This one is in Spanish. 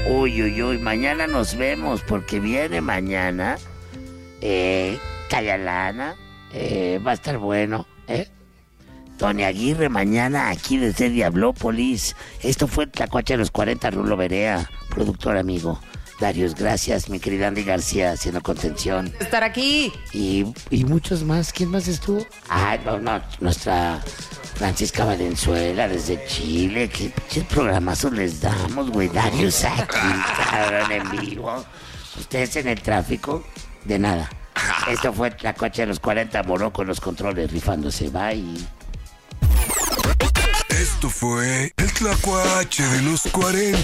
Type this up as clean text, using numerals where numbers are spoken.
Uy, uy, uy, mañana nos vemos porque viene mañana. Callalana, va a estar bueno, Tony Aguirre mañana aquí desde Diablópolis. Esto fue Tlacuache de los 40, Rulo Berea, productor amigo. Darius, gracias, mi querida Andy García, haciendo contención. Estar aquí. Y muchos más. ¿Quién más estuvo? No, nuestra Francisca Valenzuela desde Chile. Qué pinches programazos les damos, güey. Darius aquí, cabrón, en vivo. Ustedes en el tráfico, de nada. Esto fue Tlacuache de los 40, Moró con los controles rifándose. Bye. Esto fue el Tlacuache de los 40.